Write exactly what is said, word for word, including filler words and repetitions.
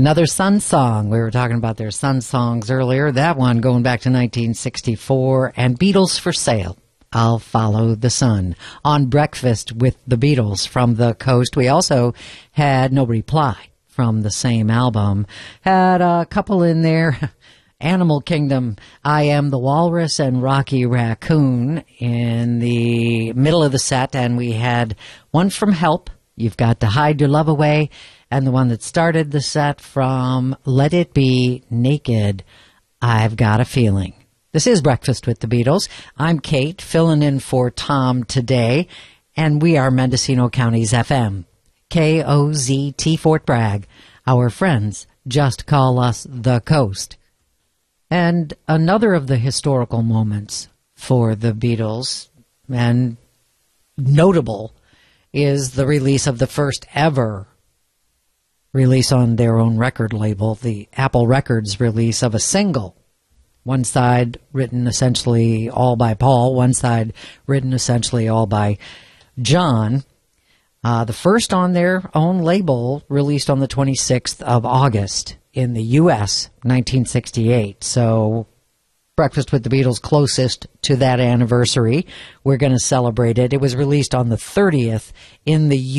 Another Sun song. We were talking about their Sun songs earlier. That one going back to nineteen sixty-four. And Beatles for Sale. I'll Follow the Sun. On Breakfast with the Beatles from the Coast. We also had No Reply from the same album. Had a couple in there. Animal Kingdom, I Am the Walrus and Rocky Raccoon in the middle of the set. And we had one from Help, You've Got to Hide Your Love Away, and the one that started the set from Let It Be, Naked, I've Got a Feeling. This is Breakfast with the Beatles. I'm Kate, filling in for Tom today, and we are Mendocino County's F M. K O Z T Fort Bragg. Our friends just call us the Coast. And another of the historical moments for the Beatles, and notable, is the release of the first ever release on their own record label, the Apple Records release of a single. One side written essentially all by Paul, one side written essentially all by John. Uh, the first on their own label, released on the twenty-sixth of August in the U S, nineteen sixty-eight. So Breakfast with the Beatles closest to that anniversary. We're going to celebrate it. It was released on the thirtieth in the